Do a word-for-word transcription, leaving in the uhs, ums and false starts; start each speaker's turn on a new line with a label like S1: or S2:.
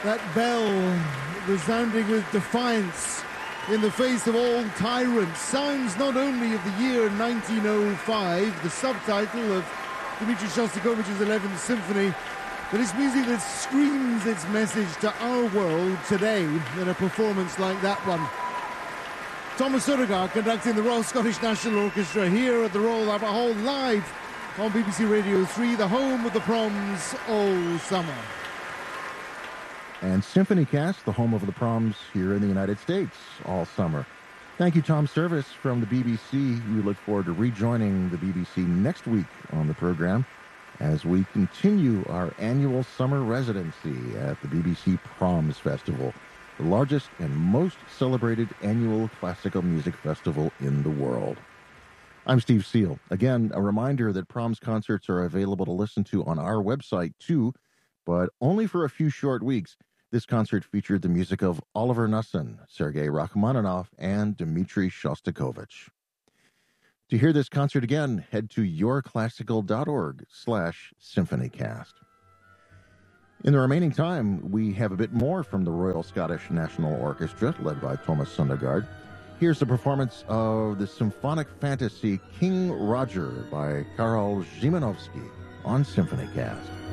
S1: That bell resounding with defiance in the face of all tyrants sounds not only of the year nineteen oh five, the subtitle of Dmitri Shostakovich's eleventh Symphony, but it's music that screams its message to our world today in a performance like that one. Thomas Søndergaard conducting the Royal Scottish National Orchestra here at the Royal Albert Hall live on B B C Radio three, the home of the Proms all summer.
S2: And SymphonyCast, the home of the Proms here in the United States all summer. Thank you, Tom Service from the B B C. We look forward to rejoining the B B C next week on the program as we continue our annual summer residency at the B B C Proms Festival, the largest and most celebrated annual classical music festival in the world. I'm Steve Seal. Again, a reminder that Proms concerts are available to listen to on our website too, but only for a few short weeks. This concert featured the music of Oliver Knussen, Sergei Rachmaninoff, and Dmitri Shostakovich. To hear this concert again, head to yourclassical.org slash symphonycast. In the remaining time, we have a bit more from the Royal Scottish National Orchestra, led by Thomas Søndergaard. Here's the performance of the symphonic fantasy King Roger by Karol Szymanowski on SymphonyCast.